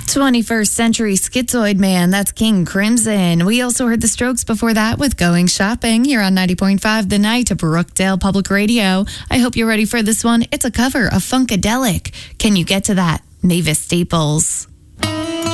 21st Century Schizoid Man, that's King Crimson. We also heard the Strokes before that with Going Shopping here on 90.5 The Night of Brookdale Public Radio. I hope you're ready for this one. It's a cover of Funkadelic. Can you get to that? Mavis Staples.